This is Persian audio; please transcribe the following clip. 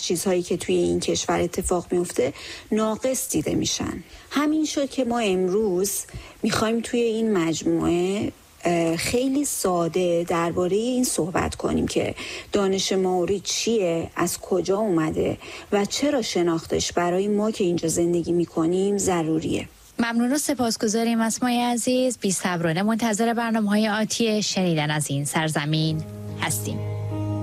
چیزهایی که توی این کشور اتفاق میفته ناقص دیده میشن. همین شد که ما امروز میخوایم توی این مجموعه خیلی ساده درباره این صحبت کنیم که دانش مائوری چیه، از کجا اومده و چرا شناختش برای ما که اینجا زندگی میکنیم ضروریه. ممنون و سپاسگزاریم اسمای عزیز. بی‌صبرانه منتظر برنامه‌های آتی شنیدن از این سرزمین هستیم.